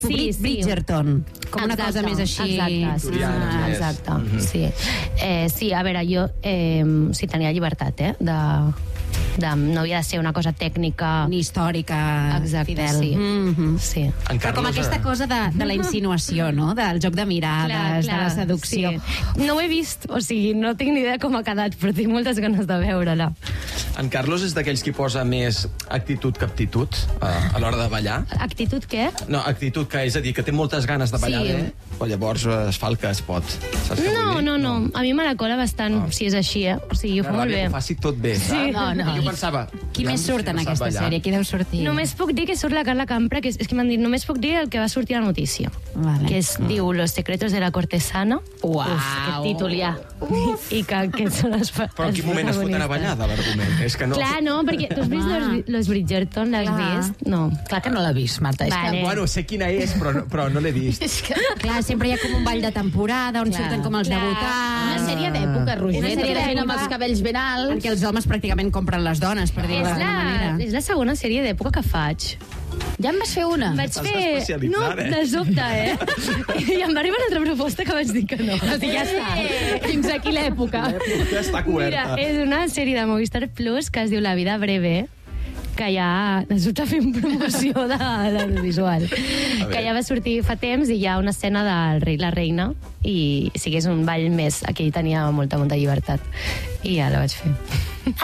Bridgerton, com una cosa més així. Exacte, sí. Sí, a veure, jo tenia llibertat, no havia de ser una cosa tècnica ni històrica. Exacte, fidel. sí. Però com aquesta cosa de la insinuació, no? Del joc de mirades, de la seducció. Sí. No ho he vist, o sigui, no tinc ni idea com ha quedat, però tinc moltes ganes de veure-la. En Carlos és d'aquells qui posa més actitud que aptitud a l'hora de ballar. Actitud què? No, actitud, que és a dir, que té moltes ganes de ballar bé, però llavors es fa el que es pot. No. A mi me la cola bastant, si és així, O sigui, ho fa molt bé. Que ho faci tot bé, saps? No. Jo pensava... Qui més surt en aquesta sèrie? Qui deu sortir? Només puc dir que surt la Carla Campra, que és que m'han dit, només puc dir el que va sortir a la notícia. Que diu Los secretos de la cortesana. Uau! Que títol hi ha. I que són les... Però en quin moment es foten a ballar, de l'argument? Clar, no, perquè tu has vist Los Bridgerton, l'has vist? No. Clar que no l'ha vist, Marta. Bueno, sé quina és, però no l'he vist. Clar, sempre hi ha com un ball de temporada on surten com els debutants. Una sèrie d'època, Roger. Una sèrie de gent amb els cabells ben alts. Perquè els homes pràcticament compren les dones, per dir-ho d'alguna manera. És la segona sèrie d'època que faig. Ja en vas fer una? Vaig fer... No, de sobte, I em va arribar una altra proposta que vaig dir que no. O sigui, ja està. Fins aquí l'època. L'època està coberta. Mira, és una sèrie de Movistar Plus que es diu La vida breve, que ja resulta fent promoció de l'audiovisual. Que ja va sortir fa temps i hi ha una escena del rei i la reina i sí que és un ball més. Aquí tenia molta llibertat. I ja la vaig fer.